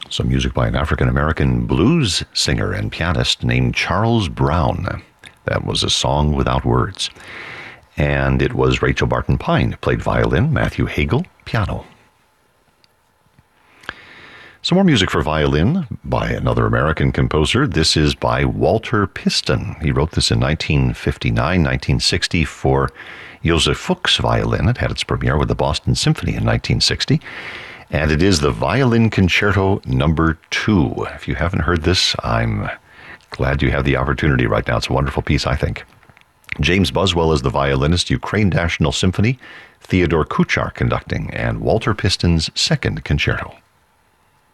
Some music by an African-American blues singer and pianist named Charles Brown. That was A Song Without Words. And it was Rachel Barton Pine who played violin, Matthew Hagel, piano. Some more music for violin by another American composer. This is by Walter Piston. He wrote this in 1959, 1960 for Joseph Fuchs violin. It had its premiere with the Boston Symphony in 1960. And it is the Violin Concerto No. 2. If you haven't heard this, I'm glad you have the opportunity right now. It's a wonderful piece, I think. James Buswell is the violinist, Ukraine National Symphony, Theodore Kuchar conducting, and Walter Piston's second concerto.